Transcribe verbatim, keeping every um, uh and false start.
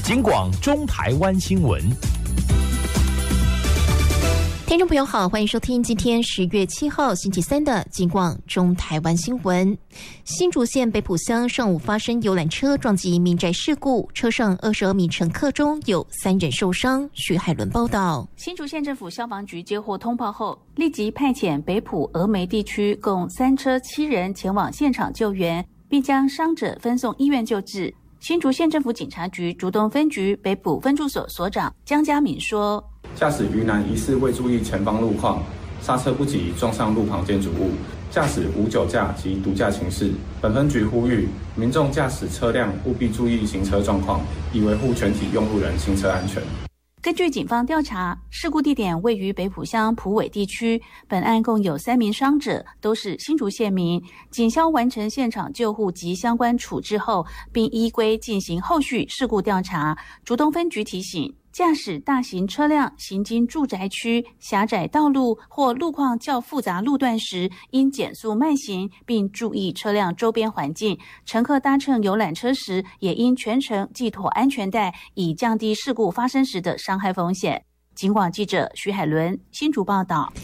警广中台湾新闻。 听众朋友好，欢迎收听今天十月七号星期三的警广中台湾新闻。新竹县北埔乡上午发生游览车撞击民宅事故，车上二十二名乘客中有三人受伤。徐海伦报道。 新竹县政府消防局接获通报后，立即派遣北埔峨眉地区共三车七人前往现场救援，并将伤者分送医院救治。新竹县政府警察局竹东分局北埔分驻所所长江家敏说， 驾驶余男疑似未注意前方路况，刹车不及撞上路旁建筑物，驾驶无酒驾及毒驾情事。本分局呼吁民众驾驶车辆务必注意行车状况，以维护全体用路人行车安全。 根据警方调查，事故地点位于北埔乡埔尾地区，本案共有三名伤者，都是新竹县民。警消完成现场救护及相关处置后，并依规进行后续事故调查。竹东分局提醒，驾驶大型车辆行经住宅区、狭窄道路或路况较复杂路段时，应减速慢行，并注意车辆周边环境。乘客搭乘游览车时，也应全程系妥安全带，以降低事故发生时的伤害风险。警广记者徐海伦新竹报道。